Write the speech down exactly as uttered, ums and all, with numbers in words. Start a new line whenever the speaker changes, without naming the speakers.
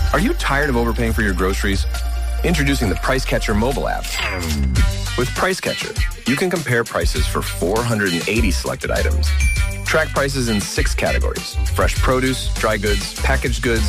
Are you tired of overpaying for your groceries? Introducing the Price Catcher mobile app. With Price Catcher, you can compare prices for four hundred eighty selected items. Track prices in six categories: fresh produce, dry goods, packaged goods,